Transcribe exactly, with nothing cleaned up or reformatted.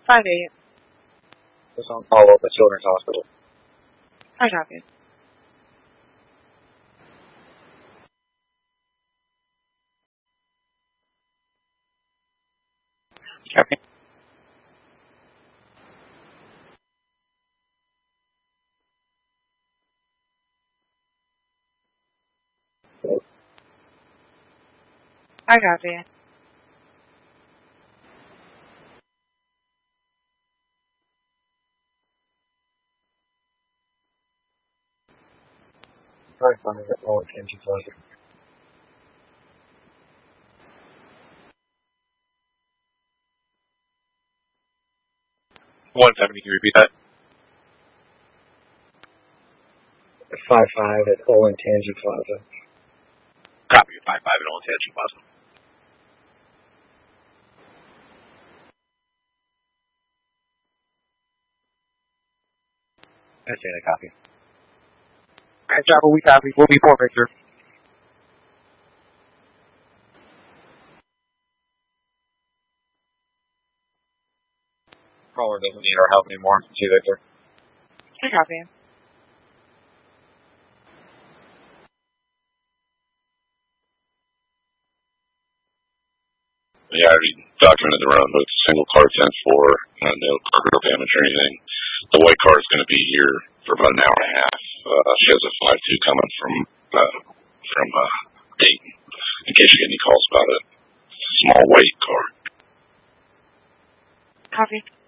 five eight. Just on follow up at Children's Hospital. I copy. Copy. I copy. Five five at Owen Tangi Plaza. One seventy. Can you repeat that? Five five at Owen Tangi Plaza. Copy. Five five at Owen Tangi Plaza. I say I copy. Alright, Chopper, we copy. We'll be four, Victor. Caller doesn't need our help anymore. See you, Victor. I copy. Yeah, I already documented the run, but it's a single car ten four, uh, no cargo damage or anything. The white car is going to be here for about an hour and a half. Uh, she has a five two coming from uh, from uh, Dayton, in case you get any calls about it. It's a small white car. Copy.